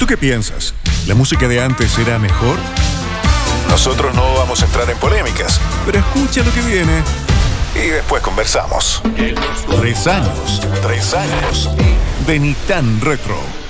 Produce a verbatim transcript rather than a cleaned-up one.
¿Tú qué piensas? ¿La música de antes era mejor? Nosotros no vamos a entrar en polémicas, Pero escucha lo que viene. y después conversamos. Tres años Tres años de Ni Tan Retro.